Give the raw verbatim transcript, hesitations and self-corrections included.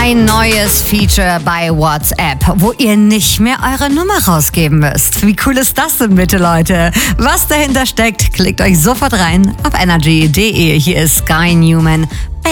Ein neues Feature bei WhatsApp, wo ihr nicht mehr eure Nummer rausgeben müsst. Wie cool ist das denn bitte, Leute? Was dahinter steckt, klickt euch sofort rein auf energy punkt de. Hier ist Sky Newman bei